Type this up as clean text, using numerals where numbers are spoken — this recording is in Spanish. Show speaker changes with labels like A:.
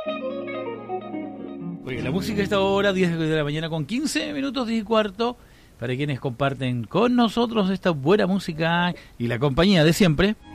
A: Oye, la música a esta hora, 10 de la mañana con 15 minutos, 10 y cuarto, para quienes comparten con nosotros esta buena música y la compañía de siempre.